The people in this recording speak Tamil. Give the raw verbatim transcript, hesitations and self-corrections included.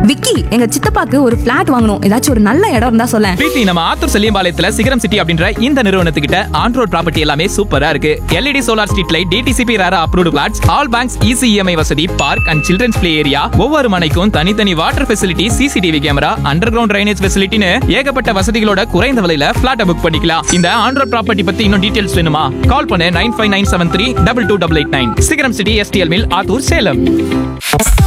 விக்கி, எங்க சித்தப்பாக்கு ஒரு பிளாட் வாங்கணும். ஏதாச்சும் ஒரு நல்ல இடம் இருந்தா சொல்லேன். பிரீத்தி, நம்ம ஆத்தூர் செல்லியம்பாளையத்துல சிகரம் சிட்டி அப்படின்ற இந்த நிறுவனத்துக்கிட்ட ஆன் ரோட் ப்ராப்பர்ட்டி எல்லாமே சூப்பரா இருக்கு. LED solar street light, DTCP ரேரா approved plots, all banks easy EMI வசதி, park and children's play area, ஒவ்வொரு மனைக்கும் தனித்தனி water facility, CCTV camera, under ground drainage ஃபெசிலிட்டின்னு ஏகப்பட்ட வசதிகளோட குறைந்த விலையில பிளாட் புக் பண்ணிக்கலாம். இந்த ஆன் ரோட் ப்ராப்பர்ட்டி பத்தி இன்னும் டீடைல்ஸ் வேணுமா? கால் பண்ணு nine five nine seven three double two double eight nine. சிகரம் city STL mill, Attur, Salem.